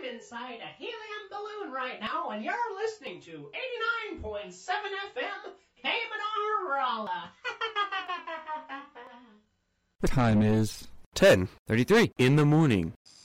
I'm inside a helium balloon right now, and you're listening to 89.7 FM Cayman Rala. The time is 10:33 in the morning.